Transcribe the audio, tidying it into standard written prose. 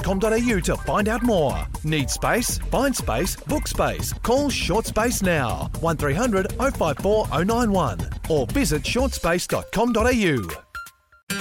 shortspace.com.au to find out more. Need space? Find space, book space. Call Short Space now, 1300 054 091 or visit shortspace.com.au.